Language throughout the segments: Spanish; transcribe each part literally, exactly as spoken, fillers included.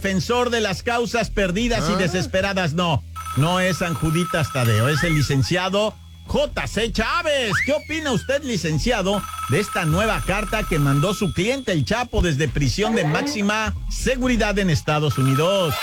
defensor de las causas perdidas ¿Ah? y desesperadas. No, no es San Juditas Tadeo, es el licenciado J C Chávez. ¿Qué opina usted, licenciado, de esta nueva carta que mandó su cliente el Chapo desde prisión de máxima seguridad en Estados Unidos?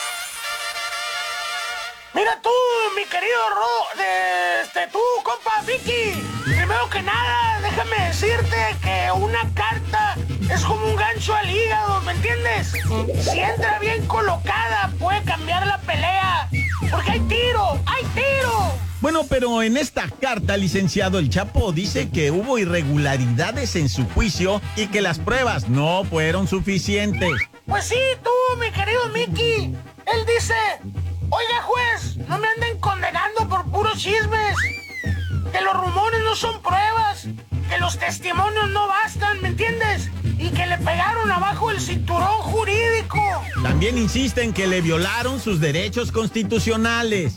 Mira tú, mi querido Ro, de este, tú, compa Vicky. Primero que nada, déjame decirte que una carta es como un gancho al hígado, ¿me entiendes? Si entra bien colocada, puede cambiar la pelea. Porque hay tiro, hay tiro. Bueno, pero en esta carta, licenciado, el Chapo dice que hubo irregularidades en su juicio y que las pruebas no fueron suficientes. Pues sí, tú, mi querido Mickey. Él dice, oiga, juez, no me anden condenando por puros chismes. Que los rumores no son pruebas. Que los testimonios no bastan, ¿me entiendes? Y que le pegaron abajo el cinturón jurídico. También insisten que le violaron sus derechos constitucionales.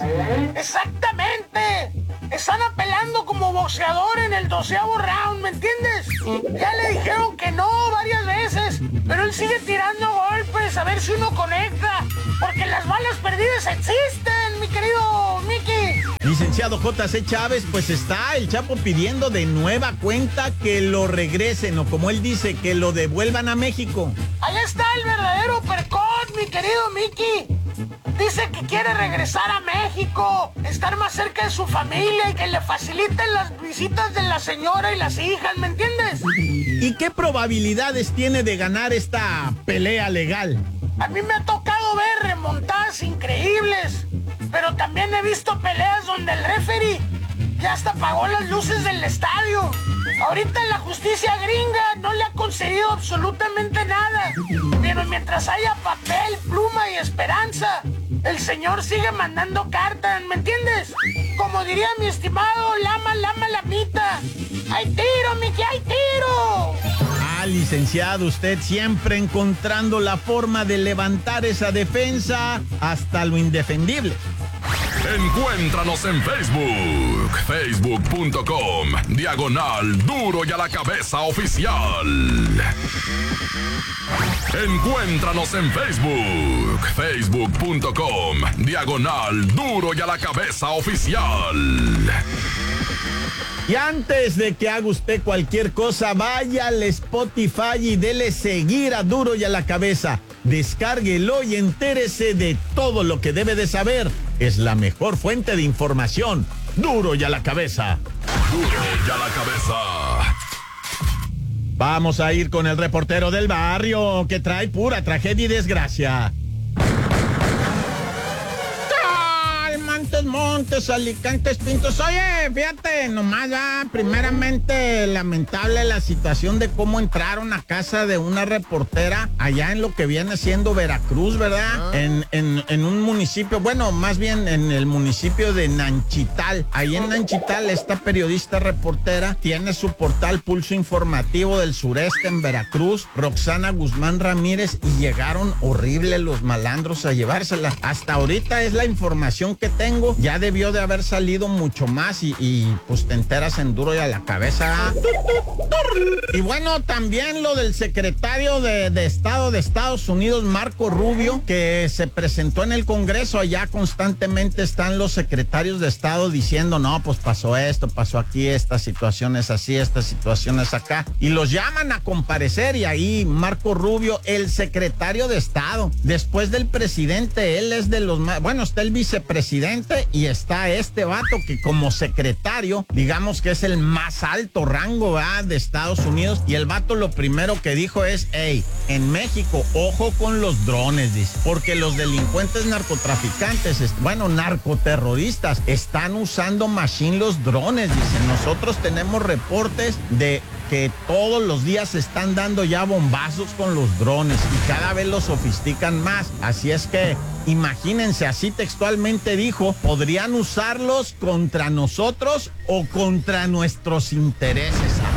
Exactamente. Están apelando como boxeador en el doceavo round, ¿me entiendes? Ya le dijeron que no varias veces, pero él sigue tirando golpes a ver si uno conecta. Porque las balas perdidas existen, mi querido Mickey. Licenciado J C Chávez, pues está el Chapo pidiendo de nueva cuenta que lo regresen, o como él dice, que lo devuelvan a México. Ahí está el verdadero percot, mi querido Mickey. Dice que quiere regresar a México, estar más cerca de su familia y que le faciliten las visitas de la señora y las hijas, ¿me entiendes? ¿Y qué probabilidades tiene de ganar esta pelea legal? A mí me ha tocado ver remontadas increíbles, pero también he visto peleas donde el referee ya hasta apagó las luces del estadio. Ahorita la justicia gringa no le ha concedido absolutamente nada. Pero mientras haya papel, pluma y esperanza, el señor sigue mandando cartas, ¿me entiendes? Como diría mi estimado Lama Lama Lamita, ¡hay tiro, Miki, hay tiro! Ah, licenciado, usted siempre encontrando la forma de levantar esa defensa hasta lo indefendible. Encuéntranos en Facebook, facebook punto com, diagonal Duro y a la Cabeza Oficial. Encuéntranos en Facebook, facebook punto com, diagonal Duro y a la Cabeza Oficial. Y antes de que haga usted cualquier cosa, vaya al Spotify y dele seguir a Duro y a la Cabeza. Descárguelo y entérese de todo lo que debe de saber. Es la mejor fuente de información. Duro y a la Cabeza. Duro y a la Cabeza. Vamos a ir con el reportero del barrio, que trae pura tragedia y desgracia. Montes, Montes, Alicantes, Pintos. Oye, fíjate, nomás ya, primeramente, lamentable la situación de cómo entraron a casa de una reportera allá en lo que viene siendo Veracruz, ¿verdad? Ah. En, en, en un municipio, bueno, más bien en el municipio de Nanchital. Ahí en Nanchital, esta periodista reportera tiene su portal Pulso Informativo del Sureste en Veracruz, Roxana Guzmán Ramírez, y llegaron horribles los malandros a llevársela. Hasta ahorita es la información que tengo. Ya debió de haber salido mucho más y, y pues te enteras en Duro y a la Cabeza. Y bueno, también lo del secretario de, de Estado de Estados Unidos, Marco Rubio, que se presentó en el Congreso. Allá constantemente están los secretarios de Estado diciendo, no, pues pasó esto, pasó aquí, esta situación es así, esta situación es acá. Y los llaman a comparecer y ahí Marco Rubio, el secretario de Estado, después del presidente, él es de los más, bueno, está el vicepresidente y está este vato que como secretario, digamos que es el más alto rango, ¿verdad?, de Estados Unidos. Y el vato lo primero que dijo es, hey, en México, ojo con los drones, dice, porque los delincuentes narcotraficantes, bueno, narcoterroristas, están usando machine los drones, dice. Nosotros tenemos reportes de que todos los días se están dando ya bombazos con los drones y cada vez los sofistican más. Así es que imagínense, así textualmente dijo, podrían usarlos contra nosotros o contra nuestros intereses.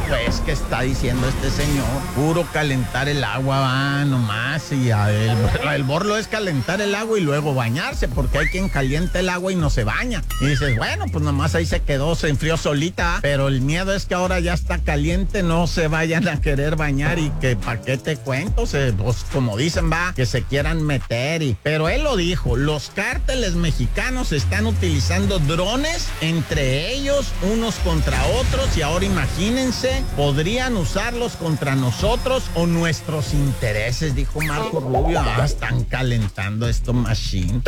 pues, ¿qué está diciendo este señor? Puro calentar el agua, va, nomás. Y a el, el borlo es calentar el agua y luego bañarse, porque hay quien calienta el agua y no se baña. Y dices, bueno, pues nomás ahí se quedó, se enfrió solita. Pero el miedo es que ahora ya está caliente, no se vayan a querer bañar y que, ¿para qué te cuento? Se, pues, como dicen, va, que se quieran meter. Y, pero él lo dijo, los cárteles mexicanos están utilizando drones entre ellos, unos contra otros, y ahora imagínense, podrían usarlos contra nosotros o nuestros intereses, dijo Marco Rubio. Ah, están calentando esto machine.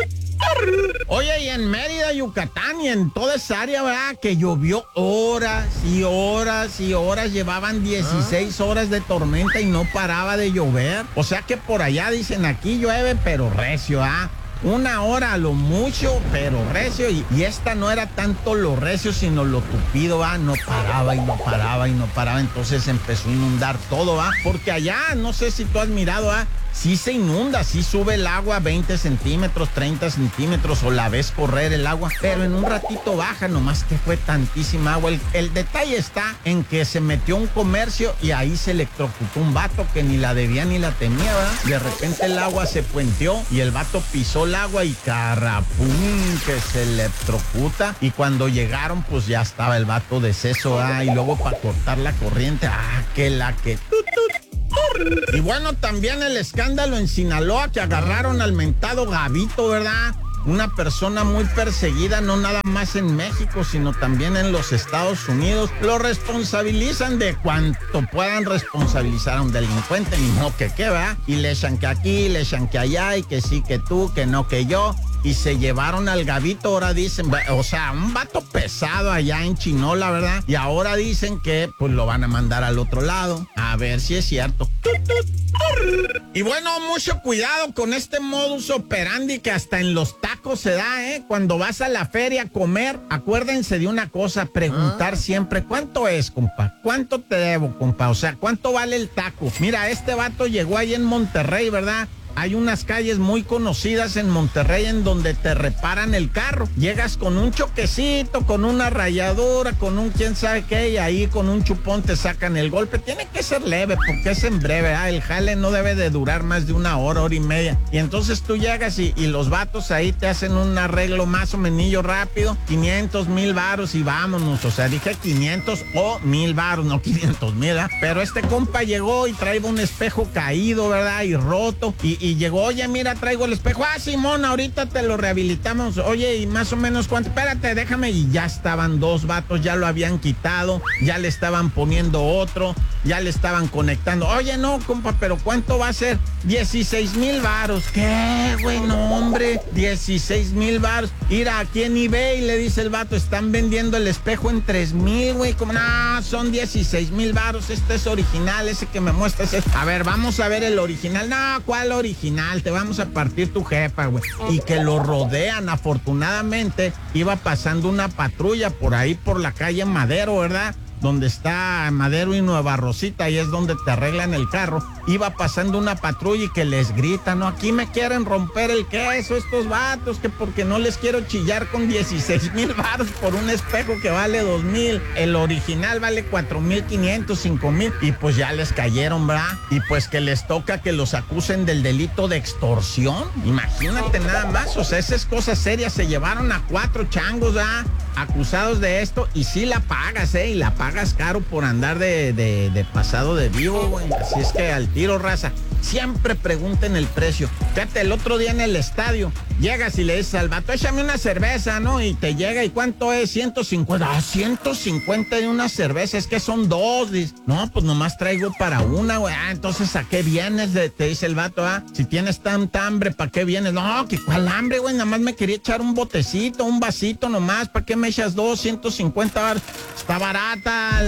Oye, y en Mérida, Yucatán y en toda esa área, ¿verdad? Que llovió horas y horas y horas, llevaban dieciséis horas de tormenta y no paraba de llover. O sea que por allá dicen, aquí llueve pero recio, ¿ah? Una hora a lo mucho, pero recio, y, y esta no era tanto lo recio, sino lo tupido, ¿va? No paraba y no paraba y no paraba, entonces empezó a inundar todo, ¿va? Porque allá, no sé si tú has mirado, ¿va? Sí se inunda, sí sube el agua veinte centímetros, treinta centímetros, o la ves correr el agua, pero en un ratito baja, nomás que fue tantísima agua. El, el detalle está en que se metió un comercio y ahí se electrocutó un vato que ni la debía ni la temía, ¿verdad? De repente el agua se puenteó y el vato pisó el agua y carapum, que se electrocuta. Y cuando llegaron, pues ya estaba el vato deceso, ¿verdad? Y luego para cortar la corriente, ah, que la que... Tut, tut. Y bueno, también el escándalo en Sinaloa, que agarraron al mentado Gabito, ¿verdad? Una persona muy perseguida, no nada más en México, sino también en los Estados Unidos. Lo responsabilizan de cuanto puedan responsabilizar a un delincuente, ni modo que qué, ¿verdad? Y le echan que aquí, le echan que allá, y que sí, que tú, que no, que yo. Y se llevaron al Gabito, ahora dicen, o sea, un vato pesado allá en Chinola, ¿verdad? Y ahora dicen que, pues, lo van a mandar al otro lado. A ver si es cierto. Y bueno, mucho cuidado con este modus operandi que hasta en los tacos se da, ¿eh? Cuando vas a la feria a comer, acuérdense de una cosa, preguntar ah. siempre, ¿cuánto es, compa? ¿Cuánto te debo, compa? O sea, ¿cuánto vale el taco? Mira, este vato llegó ahí en Monterrey, ¿verdad? Hay unas calles muy conocidas en Monterrey en donde te reparan el carro. Llegas con un choquecito, con una rayadura, con un quién sabe qué, y ahí con un chupón te sacan el golpe. Tiene que ser leve porque es en breve, ¿eh? El jale no debe de durar más de una hora, hora y media. Y entonces tú llegas y, y los vatos ahí te hacen un arreglo más o menos rápido, quinientos, mil varos y vámonos. O sea, dije quinientos o mil varos, no quinientos mil, ¿verdad? Pero este compa llegó y traía un espejo caído, ¿verdad? Y roto. Y, y llegó, oye, mira, traigo el espejo. Ah, Simón, ahorita te lo rehabilitamos. Oye, y más o menos cuánto. Espérate, déjame. Y ya estaban dos vatos, ya lo habían quitado, ya le estaban poniendo otro, ya le estaban conectando. Oye, no, compa, pero ¿cuánto va a ser? dieciséis mil varos. ¿Qué, güey? No, hombre, dieciséis mil varos. Mira, aquí en eBay le dice el vato, están vendiendo el espejo en tres mil, güey. Como, no, son dieciséis mil varos. Este es original, ese que me muestras. Es... A ver, vamos a ver el original. No, ¿cuál original? Te vamos a partir tu jefa, güey. Y que lo rodean. Afortunadamente, iba pasando una patrulla por ahí, por la calle Madero, ¿verdad? Donde está Madero y Nueva Rosita, y es donde te arreglan el carro. Iba pasando una patrulla y que les grita, no, aquí me quieren romper el queso estos vatos, que porque no les quiero chillar con dieciséis mil varos por un espejo que vale dos mil. El original vale cuatro mil quinientos, cinco mil, y pues ya les cayeron, ¿verdad? Y pues que les toca que los acusen del delito de extorsión. Imagínate nada más, o sea, esas cosas serias. Se llevaron a cuatro changos, ¿verdad? Acusados de esto, y sí la pagas, ¿eh? Y la pagas caro por andar de, de, de pasado de vivo, güey. Así es que al tiro, raza, siempre pregunten el precio. Fíjate, el otro día en el estadio, llegas y le dices al vato, échame una cerveza, ¿no? Y te llega, ¿y cuánto es? ciento cincuenta. Ah, ciento cincuenta de una cerveza, es que son dos. Dices, no, pues nomás traigo para una, güey. Ah, entonces, ¿a qué vienes? De, te dice el vato, ah, si tienes tanta hambre, ¿para qué vienes? No, que cuál hambre, güey, nada más me quería echar un botecito, un vasito nomás, ¿para qué me echas dos? ciento cincuenta, está barata